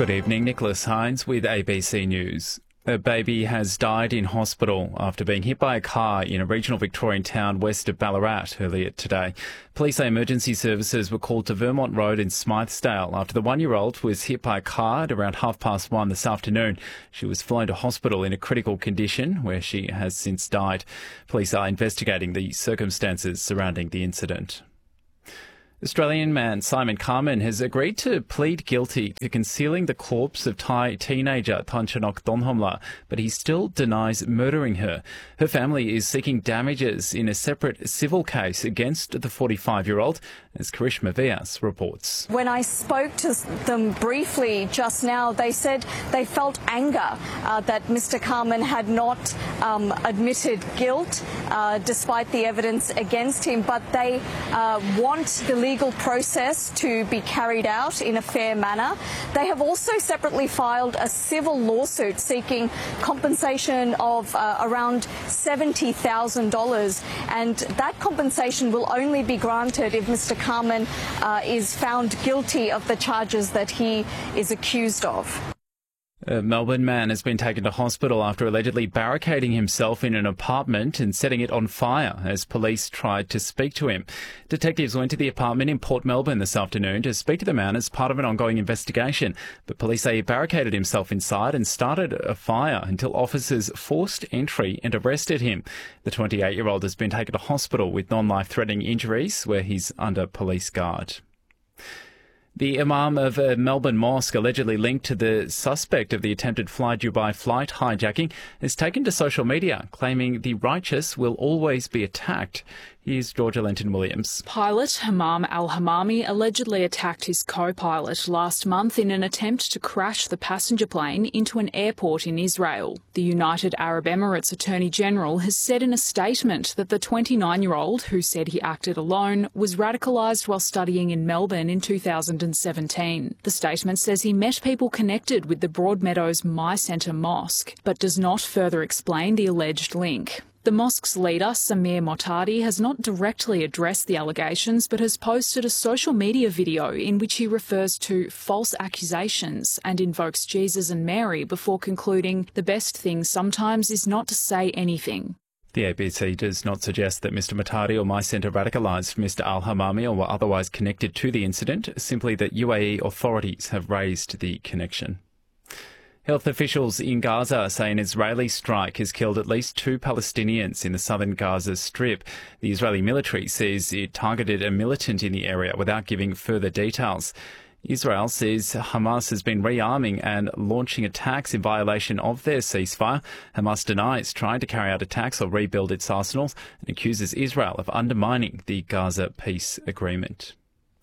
Good evening, Nicholas Hines with ABC News. A baby has died in hospital after being hit by a car in a regional Victorian town west of Ballarat earlier today. Police say emergency services were called to Vermont Road in Smythesdale after the 1-year-old was hit by a car at around 1:30 this afternoon. She was flown to hospital in a critical condition where she has since died. Police are investigating the circumstances surrounding the incident. Australian man Simon Carman has agreed to plead guilty to concealing the corpse of Thai teenager Thongchanock Donhomla, but he still denies murdering her. Her family is seeking damages in a separate civil case against the 45-year-old, as Karishma Vyas reports. When I spoke to them briefly just now, they said they felt anger that Mr. Carman had not admitted guilt despite the evidence against him, but they want the legal process to be carried out in a fair manner. They have also separately filed a civil lawsuit seeking compensation of around $70,000, and that compensation will only be granted if Mr. Carman is found guilty of the charges that he is accused of. A Melbourne man has been taken to hospital after allegedly barricading himself in an apartment and setting it on fire as police tried to speak to him. Detectives went to the apartment in Port Melbourne this afternoon to speak to the man as part of an ongoing investigation, but police say he barricaded himself inside and started a fire until officers forced entry and arrested him. The 28-year-old has been taken to hospital with non-life-threatening injuries where he's under police guard. The imam of a Melbourne mosque allegedly linked to the suspect of the attempted Fly Dubai flight hijacking has taken to social media, claiming the righteous will always be attacked. Here's Georgia Lenton-Williams. Pilot Hammam al-Hammami allegedly attacked his co-pilot last month in an attempt to crash the passenger plane into an airport in Israel. The United Arab Emirates Attorney General has said in a statement that the 29-year-old, who said he acted alone, was radicalised while studying in Melbourne in 2017. The statement says he met people connected with the Broadmeadows My Centre Mosque, but does not further explain the alleged link. The mosque's leader, Samir Motadi, has not directly addressed the allegations but has posted a social media video in which he refers to false accusations and invokes Jesus and Mary before concluding, "The best thing sometimes is not to say anything." The ABC does not suggest that Mr Motadi or My Centre radicalised Mr al-Hammami or were otherwise connected to the incident, simply that UAE authorities have raised the connection. Health officials in Gaza say an Israeli strike has killed at least 2 Palestinians in the southern Gaza Strip. The Israeli military says it targeted a militant in the area without giving further details. Israel says Hamas has been rearming and launching attacks in violation of their ceasefire. Hamas denies trying to carry out attacks or rebuild its arsenals and accuses Israel of undermining the Gaza peace agreement.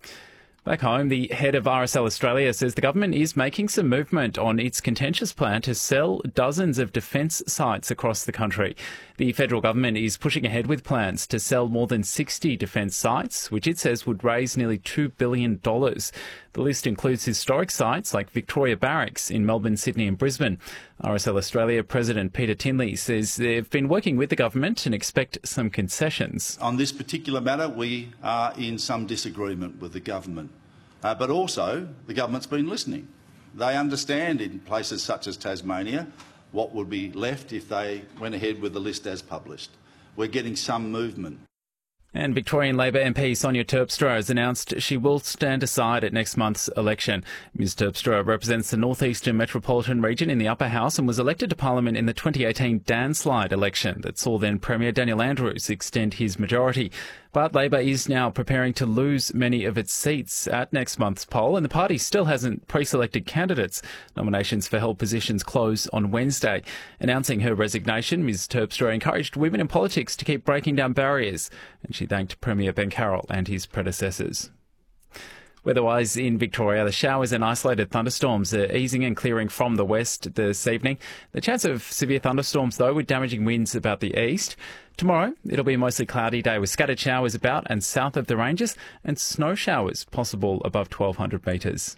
Back home, the head of RSL Australia says the government is making some movement on its contentious plan to sell dozens of defence sites across the country. The federal government is pushing ahead with plans to sell more than 60 defence sites, which it says would raise nearly $2 billion. The list includes historic sites like Victoria Barracks in Melbourne, Sydney and Brisbane. RSL Australia President Peter Tinley says they've been working with the government and expect some concessions. On this particular matter, we are in some disagreement with the government. But also, the government's been listening. They understand in places such as Tasmania what would be left if they went ahead with the list as published. We're getting some movement. And Victorian Labor MP Sonia Terpstra has announced she will stand aside at next month's election. Ms Terpstra represents the northeastern metropolitan region in the upper house and was elected to Parliament in the 2018 Danslide election that saw then Premier Daniel Andrews extend his majority. But Labor is now preparing to lose many of its seats at next month's poll, and the party still hasn't pre-selected candidates. Nominations for held positions close on Wednesday. Announcing her resignation, Ms Terpstra encouraged women in politics to keep breaking down barriers, and she thanked Premier Ben Carroll and his predecessors. Weather-wise in Victoria, the showers and isolated thunderstorms are easing and clearing from the west this evening. The chance of severe thunderstorms, though, with damaging winds about the east. Tomorrow, it'll be a mostly cloudy day with scattered showers about and south of the ranges and snow showers possible above 1,200 metres.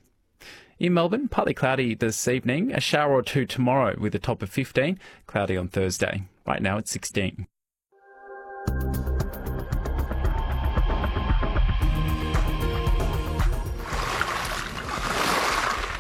In Melbourne, partly cloudy this evening, a shower or two tomorrow with a top of 15, cloudy on Thursday. Right now it's 16.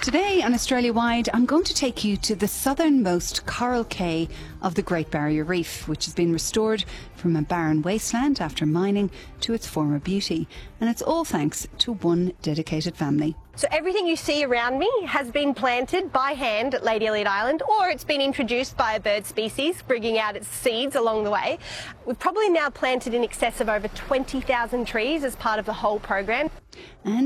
Today on Australia Wide, I'm going to take you to the southernmost coral cay of the Great Barrier Reef, which has been restored from a barren wasteland after mining to its former beauty. And it's all thanks to one dedicated family. So everything you see around me has been planted by hand at Lady Elliot Island, or it's been introduced by a bird species, bringing out its seeds along the way. We've probably now planted in excess of over 20,000 trees as part of the whole program. And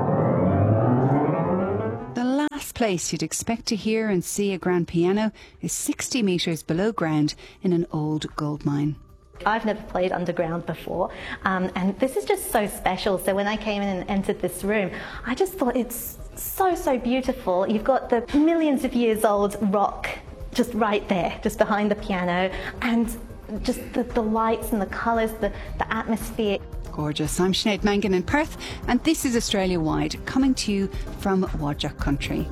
the last place you'd expect to hear and see a grand piano is 60 metres below ground in an old gold mine. I've never played underground before, and this is just so special. So when I came in and entered this room, I just thought it's so beautiful. You've got the millions of years old rock just right there, just behind the piano, and just the lights and the colours, the atmosphere. Gorgeous. I'm Sinead Mangan in Perth, and this is Australia Wide, coming to you from Wadjuk country.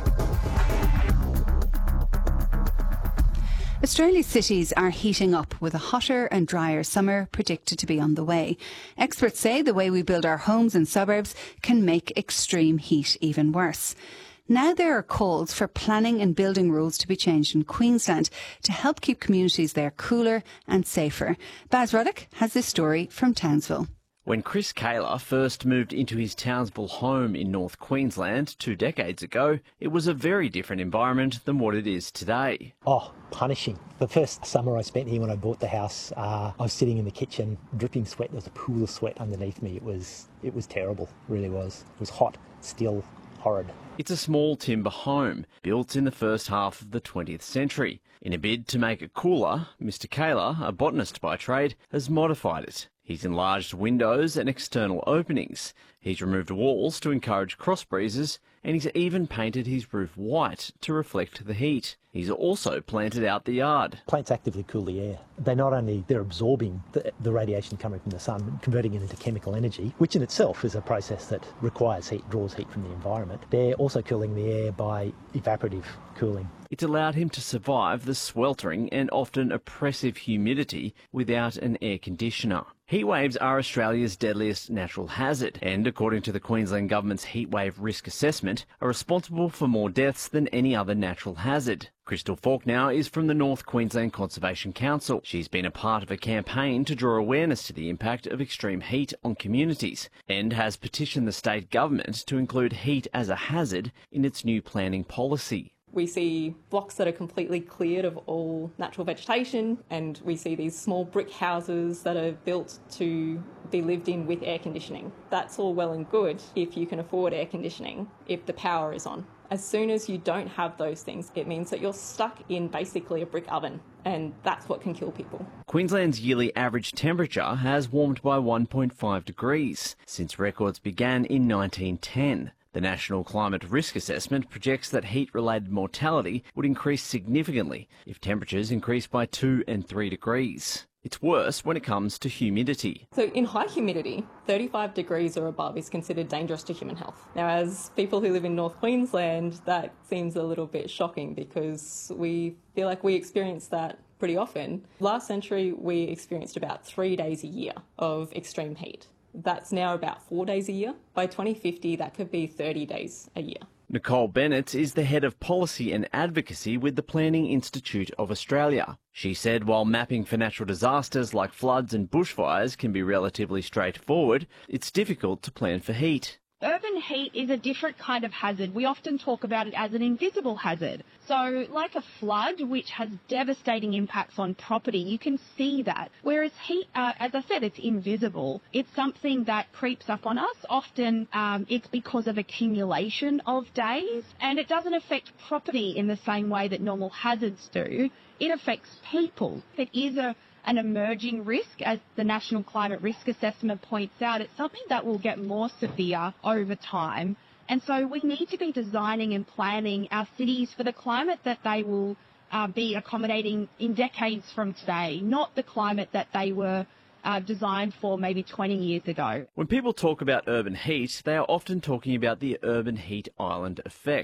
Australia's cities are heating up with a hotter and drier summer predicted to be on the way. Experts say the way we build our homes and suburbs can make extreme heat even worse. Now there are calls for planning and building rules to be changed in Queensland to help keep communities there cooler and safer. Baz Ruddock has this story from Townsville. When Chris Kaler first moved into his Townsville home in North Queensland 2 decades ago, it was a very different environment than what it is today. Oh, punishing. The first summer I spent here when I bought the house, I was sitting in the kitchen, dripping sweat. There was a pool of sweat underneath me. It was terrible, it really was. It was hot, still, horrid. It's a small timber home, built in the first half of the 20th century. In a bid to make it cooler, Mr Kaler, a botanist by trade, has modified it. He's enlarged windows and external openings. He's removed walls to encourage cross breezes, and he's even painted his roof white to reflect the heat. He's also planted out the yard. Plants actively cool the air. They're absorbing the radiation coming from the sun, converting it into chemical energy, which in itself is a process that requires heat, draws heat from the environment. They're also cooling the air by evaporative cooling. It's allowed him to survive the sweltering and often oppressive humidity without an air conditioner. Heatwaves are Australia's deadliest natural hazard and, according to the Queensland Government's heatwave risk assessment, are responsible for more deaths than any other natural hazard. Crystal Faulkner is from the North Queensland Conservation Council. She's been a part of a campaign to draw awareness to the impact of extreme heat on communities and has petitioned the state government to include heat as a hazard in its new planning policy. We see blocks that are completely cleared of all natural vegetation, and we see these small brick houses that are built to be lived in with air conditioning. That's all well and good if you can afford air conditioning, if the power is on. As soon as you don't have those things, it means that you're stuck in basically a brick oven, and that's what can kill people. Queensland's yearly average temperature has warmed by 1.5 degrees since records began in 1910. The National Climate Risk Assessment projects that heat-related mortality would increase significantly if temperatures increase by 2 and 3 degrees. It's worse when it comes to humidity. So in high humidity, 35 degrees or above is considered dangerous to human health. Now, as people who live in North Queensland, that seems a little bit shocking because we feel like we experience that pretty often. Last century, we experienced about 3 days a year of extreme heat. That's now about 4 days a year. By 2050, that could be 30 days a year. Nicole Bennett is the head of policy and advocacy with the Planning Institute of Australia. She said while mapping for natural disasters like floods and bushfires can be relatively straightforward, it's difficult to plan for heat. Urban heat is a different kind of hazard. We often talk about it as an invisible hazard. So like a flood, which has devastating impacts on property, you can see that. Whereas heat, as I said, it's invisible. It's something that creeps up on us. Often it's because of accumulation of days, and it doesn't affect property in the same way that normal hazards do. It affects people. It is an emerging risk, as the National Climate Risk Assessment points out. It's something that will get more severe over time. And so we need to be designing and planning our cities for the climate that they will be accommodating in decades from today, not the climate that they were designed for maybe 20 years ago. When people talk about urban heat, they are often talking about the urban heat island effect.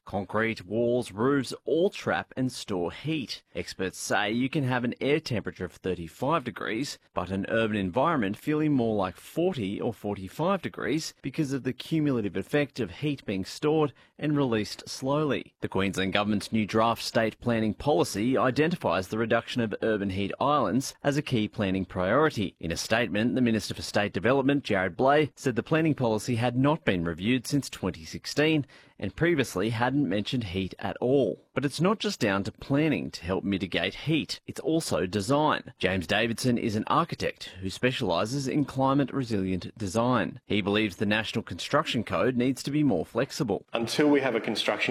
Concrete, walls, roofs all trap and store heat. Experts say you can have an air temperature of 35 degrees, but an urban environment feeling more like 40 or 45 degrees because of the cumulative effect of heat being stored and released slowly. The Queensland Government's new draft state planning policy identifies the reduction of urban heat islands as a key planning priority. In a statement, the Minister for State Development, Jared Blay, said the planning policy had not been reviewed since 2016 and previously hadn't mentioned heat at all. But it's not just down to planning to help mitigate heat, it's also design. James Davidson is an architect who specialises in climate resilient design. He believes the National Construction Code needs to be more flexible. Until we have a construction